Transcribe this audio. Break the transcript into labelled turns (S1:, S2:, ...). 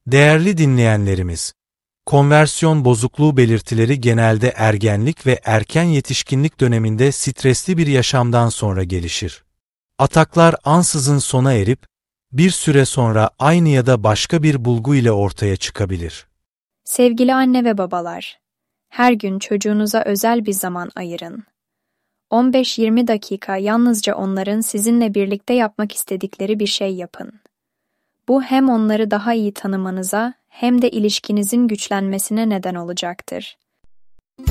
S1: Değerli dinleyenlerimiz, konversiyon bozukluğu belirtileri genelde ergenlik ve erken yetişkinlik döneminde stresli bir yaşamdan sonra gelişir. Ataklar ansızın sona erip, bir süre sonra aynı ya da başka bir bulgu ile ortaya çıkabilir.
S2: Sevgili anne ve babalar, her gün çocuğunuza özel bir zaman ayırın. 15-20 dakika yalnızca onların sizinle birlikte yapmak istedikleri bir şey yapın. Bu hem onları daha iyi tanımanıza hem de ilişkinizin güçlenmesine neden olacaktır.